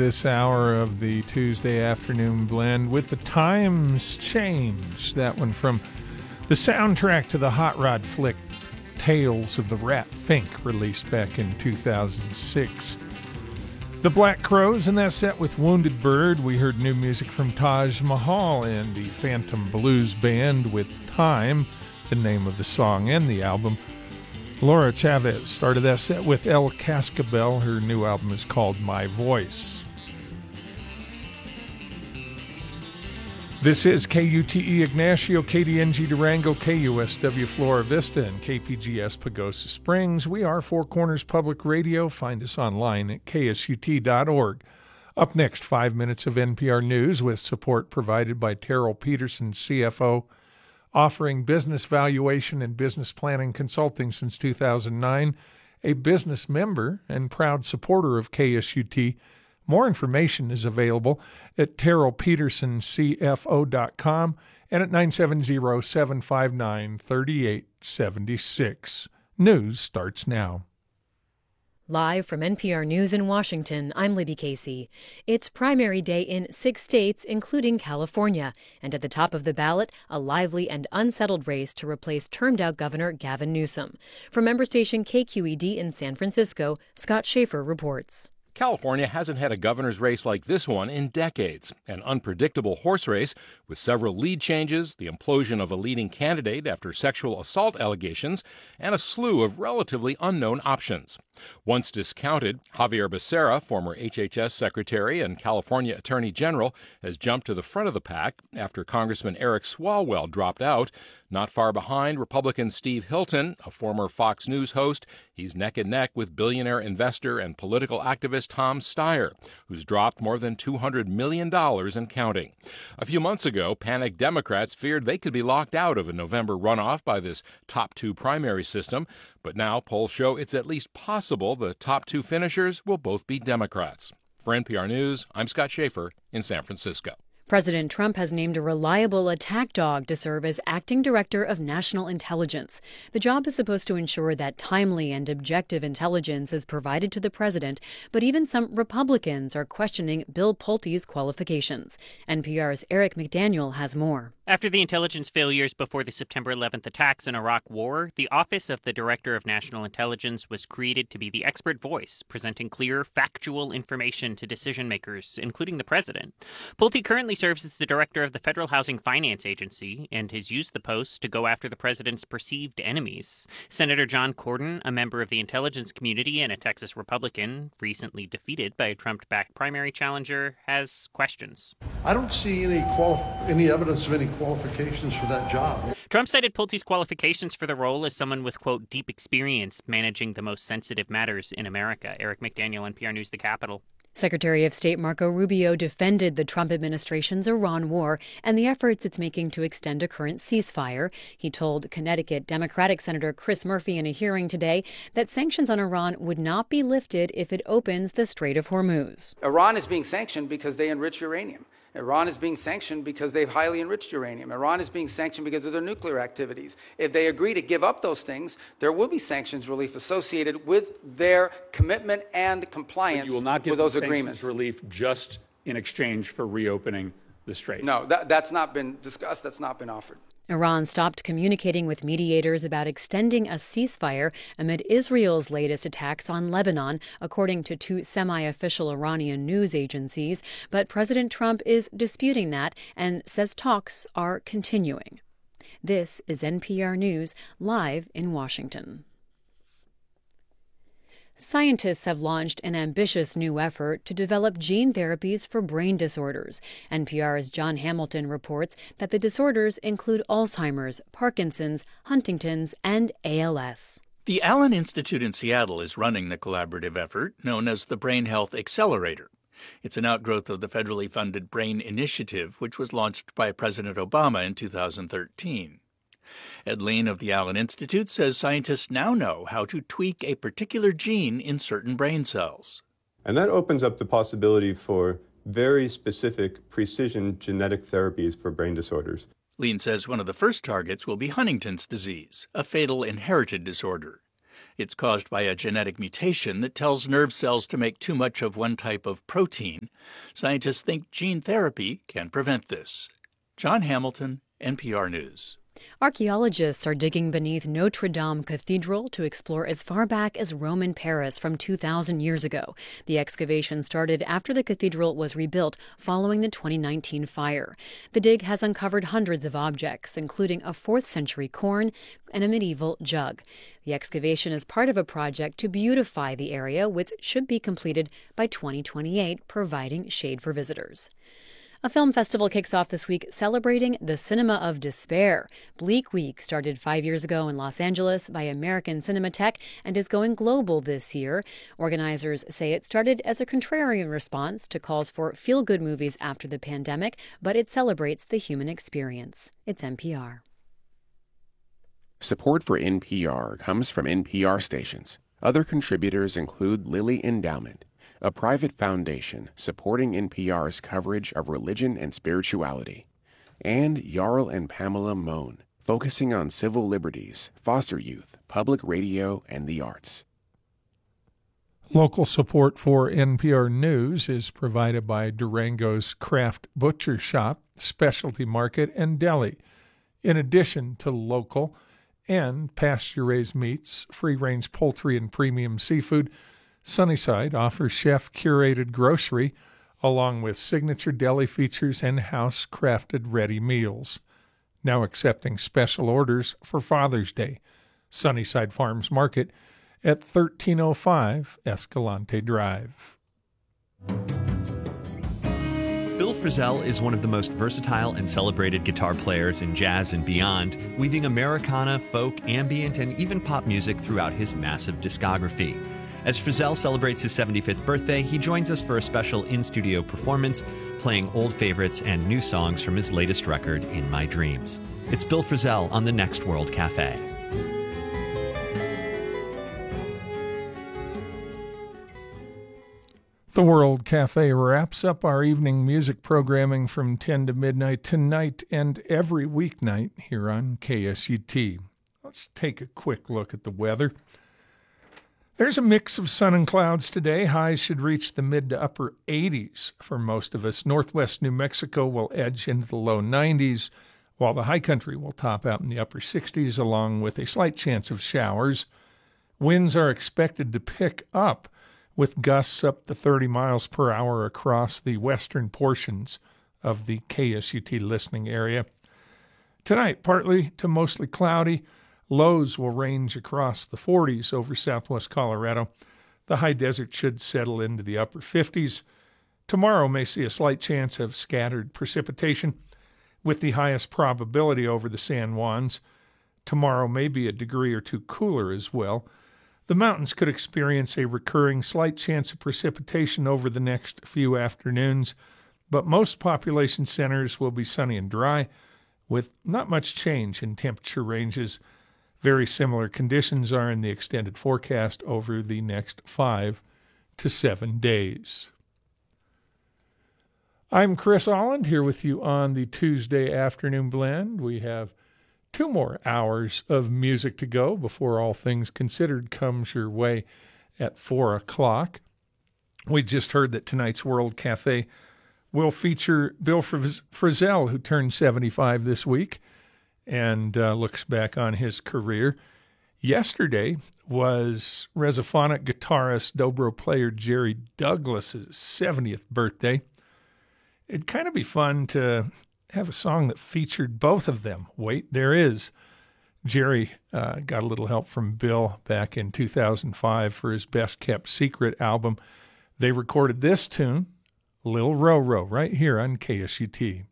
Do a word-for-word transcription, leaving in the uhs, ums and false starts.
this hour of the Tuesday afternoon blend with The Times Change. That one from the soundtrack to the hot rod flick Tales of the Rat Fink, released back in two thousand six. The Black Crowes in that set with Wounded Bird. We heard new music from Taj Mahal and the Phantom Blues Band with Time, the name of the song and the album. Laura Chavez started that set with El Cascabel. Her new album is called My Voice. This is K U T E Ignacio, K D N G Durango, K U S W Flora Vista, and K P G S Pagosa Springs. We are Four Corners Public Radio. Find us online at K S U T dot org. Up next, five minutes of N P R News with support provided by Terrell Peterson, C F O, offering business valuation and business planning consulting since two thousand nine, a business member and proud supporter of K S U T. More information is available at terrell peterson c f o dot com and at nine seven zero, seven five nine, three eight seven six. News starts now. Live from N P R News in Washington, I'm Libby Casey. It's primary day in six states, including California, and at the top of the ballot, a lively and unsettled race to replace termed-out Governor Gavin Newsom. From member station K Q E D in San Francisco, Scott Schaefer reports. California hasn't had a governor's race like this one in decades. An unpredictable horse race with several lead changes, the implosion of a leading candidate after sexual assault allegations, and a slew of relatively unknown options. Once discounted, Javier Becerra, former H H S Secretary and California Attorney General, has jumped to the front of the pack after Congressman Eric Swalwell dropped out. Not far behind, Republican Steve Hilton, a former Fox News host. He's neck and neck with billionaire investor and political activist Tom Steyer, who's dropped more than two hundred million dollars and counting. A few months ago, panicked Democrats feared they could be locked out of a November runoff by this top two primary system, but now polls show it's at least possible the top two finishers will both be Democrats. For N P R News, I'm Scott Schaefer in San Francisco. President Trump has named a reliable attack dog to serve as acting director of national intelligence. The job is supposed to ensure that timely and objective intelligence is provided to the president, but even some Republicans are questioning Bill Pulte's qualifications. N P R's Eric McDaniel has more. After the intelligence failures before the September eleventh attacks in Iraq War, the Office of the Director of National Intelligence was created to be the expert voice, presenting clear, factual information to decision makers, including the president. Pulte currently serves as the director of the Federal Housing Finance Agency and has used the post to go after the president's perceived enemies. Senator John Cornyn, a member of the intelligence community and a Texas Republican, recently defeated by a Trump-backed primary challenger, has questions. I don't see any quali- any evidence of any qualifications for that job. Trump cited Pulte's qualifications for the role as someone with, quote, deep experience managing the most sensitive matters in America. Eric McDaniel, N P R News, The Capitol. Secretary of State Marco Rubio defended the Trump administration's Iran war and the efforts it's making to extend a current ceasefire. He told Connecticut Democratic Senator Chris Murphy in a hearing today that sanctions on Iran would not be lifted if it opens the Strait of Hormuz. Iran is being sanctioned because they enrich uranium. Iran is being sanctioned because they've highly enriched uranium. Iran is being sanctioned because of their nuclear activities. If they agree to give up those things, there will be sanctions relief associated with their commitment and compliance you will not get with those sanctions agreements. Relief just in exchange for reopening the strait. No, that, that's not been discussed. That's not been offered. Iran stopped communicating with mediators about extending a ceasefire amid Israel's latest attacks on Lebanon, according to two semi-official Iranian news agencies. But President Trump is disputing that and says talks are continuing. This is N P R News, live in Washington. Scientists have launched an ambitious new effort to develop gene therapies for brain disorders. N P R's John Hamilton reports that the disorders include Alzheimer's, Parkinson's, Huntington's, and A L S. The Allen Institute in Seattle is running the collaborative effort known as the Brain Health Accelerator. It's an outgrowth of the federally funded Brain Initiative, which was launched by President Obama in two thousand thirteen. Ed Lean of the Allen Institute says scientists now know how to tweak a particular gene in certain brain cells. And that opens up the possibility for very specific precision genetic therapies for brain disorders. Lean says one of the first targets will be Huntington's disease, a fatal inherited disorder. It's caused by a genetic mutation that tells nerve cells to make too much of one type of protein. Scientists think gene therapy can prevent this. John Hamilton, N P R News. Archaeologists are digging beneath Notre Dame Cathedral to explore as far back as Roman Paris from two thousand years ago. The excavation started after the cathedral was rebuilt following the twenty nineteen fire. The dig has uncovered hundreds of objects, including a fourth century corn and a medieval jug. The excavation is part of a project to beautify the area, which should be completed by twenty twenty-eight, providing shade for visitors. A film festival kicks off this week celebrating the cinema of despair. Bleak Week started five years ago in Los Angeles by American Cinematheque and is going global this year. Organizers say it started as a contrarian response to calls for feel-good movies after the pandemic, but it celebrates the human experience. It's N P R. Support for N P R comes from N P R stations. Other contributors include Lilly Endowment, a private foundation supporting N P R's coverage of religion and spirituality, and Jarl and Pamela Mohn, focusing on civil liberties, foster youth, public radio, and the arts. Local support for N P R News is provided by Durango's Craft Butcher Shop, Specialty Market, and Deli. In addition to local and pasture-raised meats, free-range poultry, and premium seafood, Sunnyside offers chef-curated grocery along with signature deli features and house-crafted ready meals. Now accepting special orders for Father's Day. Sunnyside Farms Market at thirteen oh five Escalante Drive. Bill Frisell is one of the most versatile and celebrated guitar players in jazz and beyond, weaving Americana, folk, ambient, and even pop music throughout his massive discography. As Frisell celebrates his seventy-fifth birthday, he joins us for a special in-studio performance, playing old favorites and new songs from his latest record, In My Dreams. It's Bill Frisell on the Next World Cafe. The World Cafe wraps up our evening music programming from ten to midnight tonight and every weeknight here on K S U T. Let's take a quick look at the weather. There's a mix of sun and clouds today. Highs should reach the mid to upper eighties for most of us. Northwest New Mexico will edge into the low nineties, while the high country will top out in the upper sixties, along with a slight chance of showers. Winds are expected to pick up, with gusts up to thirty miles per hour across the western portions of the K S U T listening area. Tonight, partly to mostly cloudy. Lows will range across the forties over southwest Colorado. The high desert should settle into the upper fifties. Tomorrow may see a slight chance of scattered precipitation, with the highest probability over the San Juans. Tomorrow may be a degree or two cooler as well. The mountains could experience a recurring slight chance of precipitation over the next few afternoons, but most population centers will be sunny and dry, with not much change in temperature ranges. Very similar conditions are in the extended forecast over the next five to seven days. I'm Chris Holland here with you on the Tuesday Afternoon Blend. We have two more hours of music to go before All Things Considered comes your way at four o'clock. We just heard that tonight's World Cafe will feature Bill Frisell, who turned seventy-five this week and uh, looks back on his career. Yesterday was Resophonic guitarist, dobro player Jerry Douglas's seventieth birthday. It'd kind of be fun to have a song that featured both of them. Wait, there is. Jerry uh, got a little help from Bill back in two thousand five for his Best Kept Secret album. They recorded this tune, Lil' Ro-Ro, right here on K S U T.